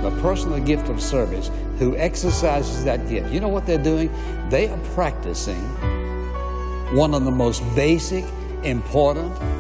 a personal gift of service, who exercises that gift, you know what they're doing? They are practicing one of the most basic, important,